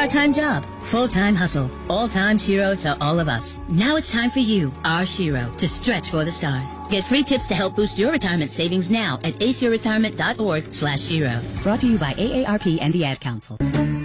Part-time job, full-time hustle, all-time Shiro to all of us. Now it's time for you, our Shiro, to stretch for the stars. Get free tips to help boost your retirement savings now at aceyourretirement.org/Shiro. Brought to you by AARP and the Ad Council.